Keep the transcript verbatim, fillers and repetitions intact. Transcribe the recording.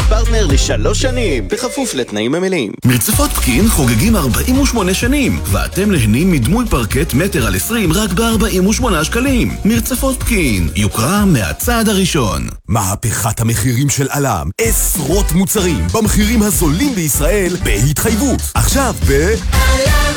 פרטנר לשלוש שנים, בכפוף לתנאים המלאים. מרצפות פקין חוגגים ארבעים ושמונה שנים, ואתם נהנים מדמוי פרקט מטר על עשרים רק ב-ארבעים ושמונה שקלים. מרצפות פקין, יוקרה מהצעד הראשון. מהפכת המחירים של אלם, עשרות מוצרים במחירים הזולים בישראל בהתחייבות. עכשיו ב... אלם